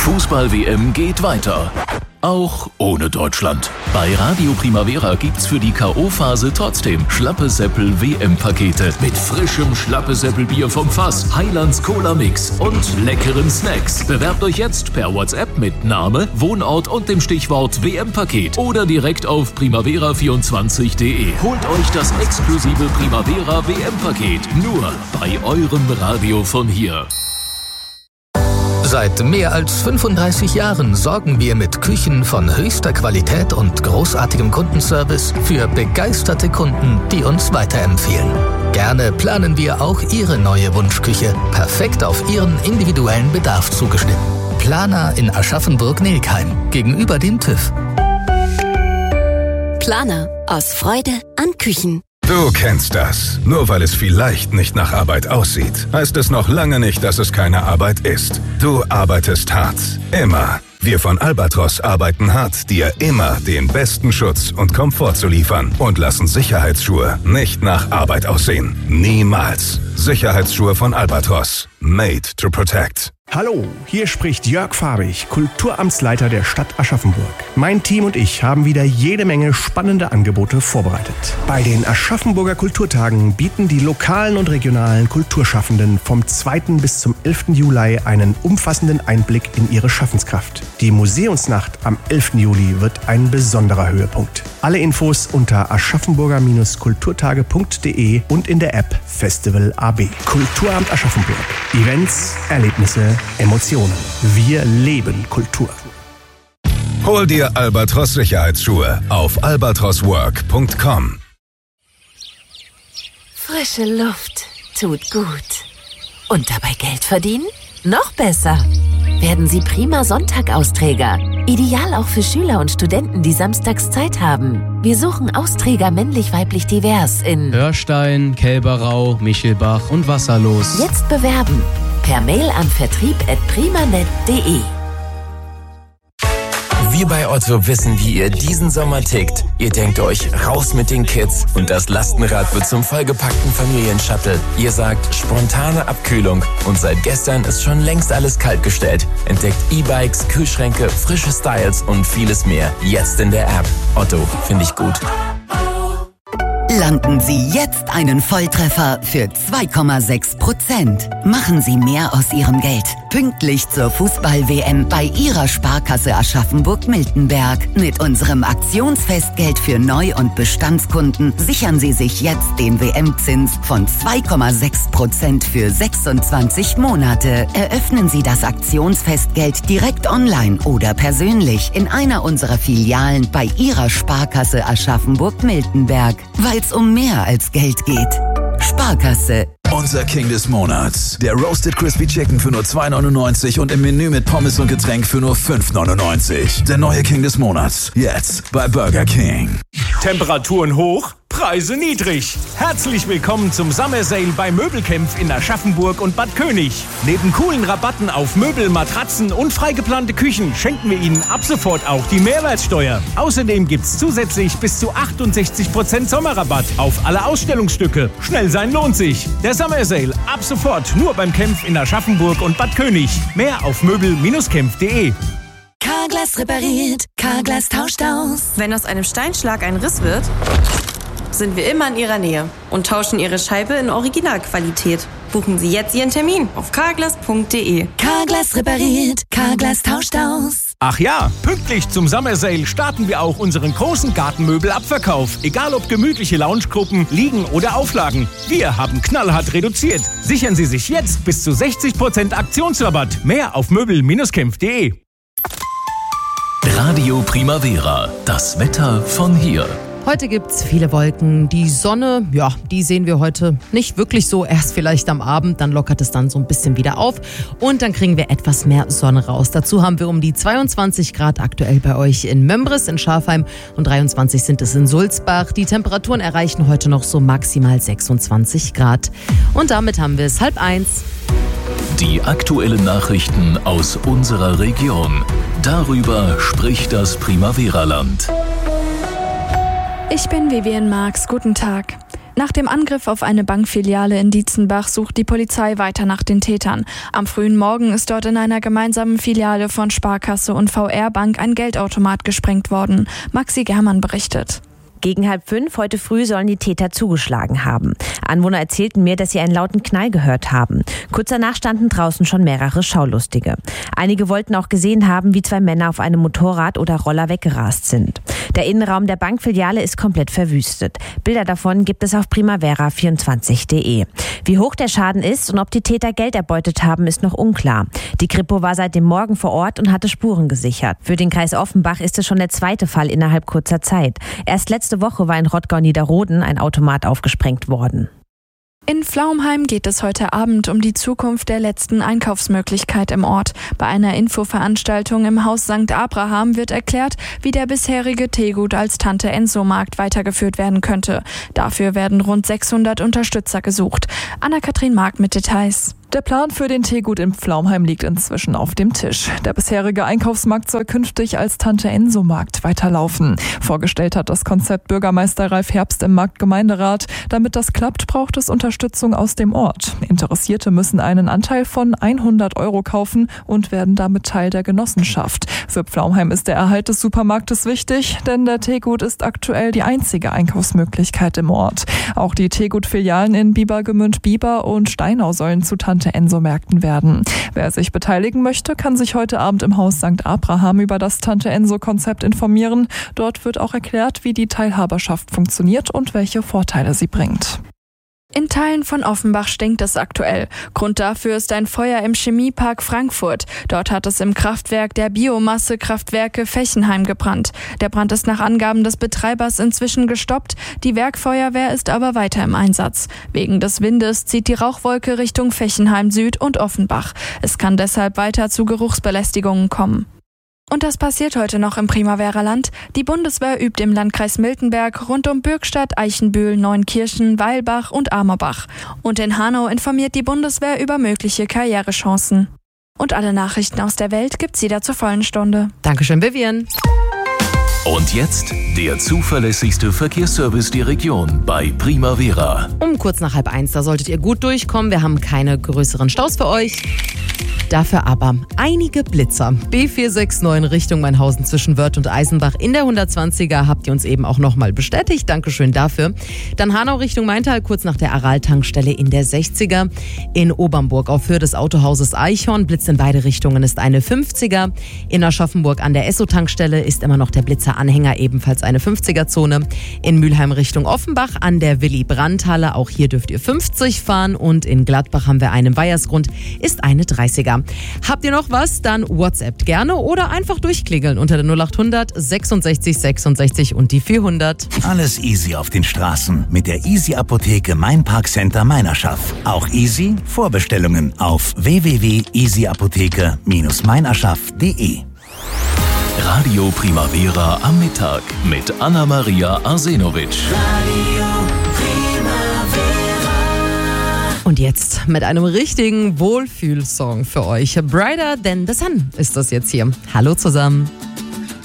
Fußball-WM geht weiter. Auch ohne Deutschland. Bei Radio Primavera gibt's für die K.O.-Phase trotzdem Schlappe-Seppel-WM-Pakete mit frischem Schlappe-Seppel-Bier vom Fass, Heilands Cola-Mix und leckeren Snacks. Bewerbt euch jetzt per WhatsApp mit Name, Wohnort und dem Stichwort WM-Paket oder direkt auf primavera24.de. Holt euch das exklusive Primavera WM-Paket nur bei eurem Radio von hier. Seit mehr als 35 Jahren sorgen wir mit Küchen von höchster Qualität und großartigem Kundenservice für begeisterte Kunden, die uns weiterempfehlen. Gerne planen wir auch Ihre neue Wunschküche, perfekt auf Ihren individuellen Bedarf zugeschnitten. Planer in Aschaffenburg-Nilkheim, gegenüber dem TÜV. Planer, aus Freude an Küchen. Du kennst das. Nur weil es vielleicht nicht nach Arbeit aussieht, heißt es noch lange nicht, dass es keine Arbeit ist. Du arbeitest hart. Immer. Wir von Albatros arbeiten hart, dir immer den besten Schutz und Komfort zu liefern und lassen Sicherheitsschuhe nicht nach Arbeit aussehen. Niemals. Sicherheitsschuhe von Albatros. Made to protect. Hallo, hier spricht Jörg Fabich, Kulturamtsleiter der Stadt Aschaffenburg. Mein Team und ich haben wieder jede Menge spannende Angebote vorbereitet. Bei den Aschaffenburger Kulturtagen bieten die lokalen und regionalen Kulturschaffenden vom 2. bis zum 11. Juli einen umfassenden Einblick in ihre Schaffenskraft. Die Museumsnacht am 11. Juli wird ein besonderer Höhepunkt. Alle Infos unter aschaffenburger-kulturtage.de und in der App Festival AB. Kulturamt Aschaffenburg. Events, Erlebnisse, Emotionen. Wir leben Kultur. Hol dir Albatros Sicherheitsschuhe auf albatroswork.com. Frische Luft tut gut. Und dabei Geld verdienen? Noch besser. Werden Sie prima Sonntag-Austräger. Ideal auch für Schüler und Studenten, die samstags Zeit haben. Wir suchen Austräger männlich-weiblich divers in Hörstein, Kälberau, Michelbach und Wasserlos. Jetzt bewerben. Per Mail an vertrieb@primanet.de. Wir bei Otto wissen, wie ihr diesen Sommer tickt. Ihr denkt euch, raus mit den Kids und das Lastenrad wird zum vollgepackten Familienshuttle. Ihr sagt, spontane Abkühlung und seit gestern ist schon längst alles kaltgestellt. Entdeckt E-Bikes, Kühlschränke, frische Styles und vieles mehr. Jetzt in der App. Otto, finde ich gut. Landen Sie jetzt einen Volltreffer für 2,6%. Machen Sie mehr aus Ihrem Geld. Pünktlich zur Fußball-WM bei Ihrer Sparkasse Aschaffenburg-Miltenberg. Mit unserem Aktionsfestgeld für Neu- und Bestandskunden sichern Sie sich jetzt den WM-Zins von 2,6% für 26 Monate. Eröffnen Sie das Aktionsfestgeld direkt online oder persönlich in einer unserer Filialen bei Ihrer Sparkasse Aschaffenburg-Miltenberg. Weil es um mehr als Geld geht. Sparkasse. Unser King des Monats. Der Roasted Crispy Chicken für nur $2,99 und im Menü mit Pommes und Getränk für nur $5,99. Der neue King des Monats. Jetzt bei Burger King. Temperaturen hoch, Preise niedrig. Herzlich willkommen zum Summer Sale bei Möbelkämpf in Aschaffenburg und Bad König. Neben coolen Rabatten auf Möbel, Matratzen und freigeplante Küchen schenken wir Ihnen ab sofort auch die Mehrwertsteuer. Außerdem gibt's zusätzlich bis zu 68% Sommerrabatt auf alle Ausstellungsstücke. Schnell sein lohnt sich. Der Summer Sale ab sofort nur beim Kämpf in Aschaffenburg und Bad König. Mehr auf möbel-kämpf.de. Carglass repariert, Carglass tauscht aus. Wenn aus einem Steinschlag ein Riss wird, sind wir immer in Ihrer Nähe und tauschen Ihre Scheibe in Originalqualität. Buchen Sie jetzt Ihren Termin auf carglass.de. Carglass repariert, Carglass tauscht aus. Ach ja, pünktlich zum Summer Sale starten wir auch unseren großen Gartenmöbelabverkauf. Egal ob gemütliche Loungegruppen, Liegen oder Auflagen. Wir haben knallhart reduziert. Sichern Sie sich jetzt bis zu 60% Aktionsrabatt. Mehr auf möbel-kämpf.de. Radio Primavera, das Wetter von hier. Heute gibt's viele Wolken. Die Sonne, ja, die sehen wir heute nicht wirklich so. Erst vielleicht am Abend, dann lockert es dann so ein bisschen wieder auf. Und dann kriegen wir etwas mehr Sonne raus. Dazu haben wir um die 22 Grad aktuell bei euch in Mömbris, in Schafheim. Und 23 sind es in Sulzbach. Die Temperaturen erreichen heute noch so maximal 26 Grad. Und damit haben wir es 12:30. Die aktuellen Nachrichten aus unserer Region. Darüber spricht das Primavera-Land. Ich bin Vivian Marx. Guten Tag. Nach dem Angriff auf eine Bankfiliale in Dietzenbach sucht die Polizei weiter nach den Tätern. Am frühen Morgen ist dort in einer gemeinsamen Filiale von Sparkasse und VR Bank ein Geldautomat gesprengt worden. Maxi Germann berichtet. Gegen 4:30 heute früh sollen die Täter zugeschlagen haben. Anwohner erzählten mir, dass sie einen lauten Knall gehört haben. Kurz danach standen draußen schon mehrere Schaulustige. Einige wollten auch gesehen haben, wie 2 Männer auf einem Motorrad oder Roller weggerast sind. Der Innenraum der Bankfiliale ist komplett verwüstet. Bilder davon gibt es auf primavera24.de. Wie hoch der Schaden ist und ob die Täter Geld erbeutet haben, ist noch unklar. Die Kripo war seit dem Morgen vor Ort und hatte Spuren gesichert. Für den Kreis Offenbach ist es schon der 2. Fall innerhalb kurzer Zeit. Erst letzte Woche war in Rottgau-Niederroden ein Automat aufgesprengt worden. In Pflaumheim geht es heute Abend um die Zukunft der letzten Einkaufsmöglichkeit im Ort. Bei einer Infoveranstaltung im Haus St. Abraham wird erklärt, wie der bisherige Teegut als Tante-Enso-Markt weitergeführt werden könnte. Dafür werden rund 600 Unterstützer gesucht. Anna-Kathrin Mark mit Details. Der Plan für den Teegut in Pflaumheim liegt inzwischen auf dem Tisch. Der bisherige Einkaufsmarkt soll künftig als Tante-Enso-Markt weiterlaufen. Vorgestellt hat das Konzept Bürgermeister Ralf Herbst im Marktgemeinderat. Damit das klappt, braucht es Unterstützung aus dem Ort. Interessierte müssen einen Anteil von 100 € kaufen und werden damit Teil der Genossenschaft. Für Pflaumheim ist der Erhalt des Supermarktes wichtig, denn der Teegut ist aktuell die einzige Einkaufsmöglichkeit im Ort. Auch die Teegut-Filialen in Biebergemünd-Bieber und Steinau sollen zu Tante-Enso-Märkten werden. Wer sich beteiligen möchte, kann sich heute Abend im Haus St. Abraham über das Tante-Enso-Konzept informieren. Dort wird auch erklärt, wie die Teilhaberschaft funktioniert und welche Vorteile sie bringt. In Teilen von Offenbach stinkt es aktuell. Grund dafür ist ein Feuer im Chemiepark Frankfurt. Dort hat es im Kraftwerk der Biomassekraftwerke Fechenheim gebrannt. Der Brand ist nach Angaben des Betreibers inzwischen gestoppt. Die Werkfeuerwehr ist aber weiter im Einsatz. Wegen des Windes zieht die Rauchwolke Richtung Fechenheim Süd und Offenbach. Es kann deshalb weiter zu Geruchsbelästigungen kommen. Und das passiert heute noch im Primavera-Land. Die Bundeswehr übt im Landkreis Miltenberg rund um Bürgstadt, Eichenbühl, Neunkirchen, Weilbach und Amerbach. Und in Hanau informiert die Bundeswehr über mögliche Karrierechancen. Und alle Nachrichten aus der Welt gibt's wieder zur vollen Stunde. Dankeschön, Vivian. Und jetzt der zuverlässigste Verkehrsservice der Region bei Primavera. Um kurz nach 12:30, da solltet ihr gut durchkommen. Wir haben keine größeren Staus für euch. Dafür aber einige Blitzer. B469 Richtung Mainhausen zwischen Wörth und Eisenbach in der 120er habt ihr uns eben auch nochmal bestätigt. Dankeschön dafür. Dann Hanau Richtung Maintal kurz nach der Aral-Tankstelle in der 60er. In Obernburg auf Höhe des Autohauses Eichhorn Blitz in beide Richtungen ist eine 50er. In Aschaffenburg an der Esso-Tankstelle ist immer noch der Blitzer-Anhänger, ebenfalls eine 50er-Zone. In Mülheim Richtung Offenbach an der Willy-Brandt-Halle, auch hier dürft ihr 50 fahren. Und in Gladbach haben wir einen im Weihersgrund, ist eine 30er. Habt ihr noch was? Dann WhatsApp gerne oder einfach durchklingeln unter der 0800 66 66 und die 400. Alles easy auf den Straßen mit der Easy Apotheke Main Park Center Meinerschaft. Auch easy Vorbestellungen auf www.easyapotheke-meinerschaft.de. Radio Primavera am Mittag mit Anna-Maria Arsenovic. Und jetzt mit einem richtigen Wohlfühlsong für euch. Brighter Than the Sun ist das jetzt hier. Hallo zusammen.